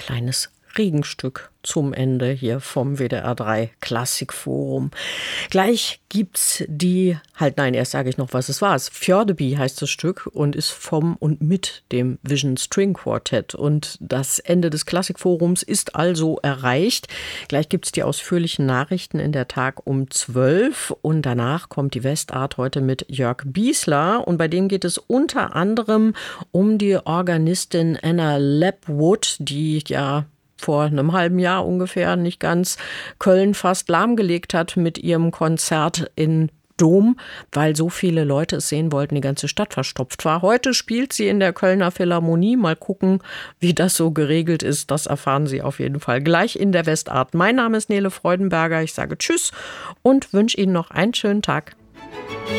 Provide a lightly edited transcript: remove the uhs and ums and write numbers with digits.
kleines Regenstück zum Ende hier vom WDR 3 Klassikforum. Gleich gibt's erst sage ich noch, was es war. Fjordeby heißt das Stück und ist vom und mit dem Vision String Quartett. Und das Ende des Klassikforums ist also erreicht. Gleich gibt's die ausführlichen Nachrichten in der Tag um 12 und danach kommt die Westart heute mit Jörg Biesler und bei dem geht es unter anderem um die Organistin Anna Lapwood, die ja vor einem halben Jahr ungefähr, nicht ganz, Köln fast lahmgelegt hat mit ihrem Konzert in Dom, weil so viele Leute es sehen wollten, die ganze Stadt verstopft war. Heute spielt sie in der Kölner Philharmonie. Mal gucken, wie das so geregelt ist. Das erfahren Sie auf jeden Fall gleich in der Westart. Mein Name ist Nele Freudenberger. Ich sage Tschüss und wünsche Ihnen noch einen schönen Tag.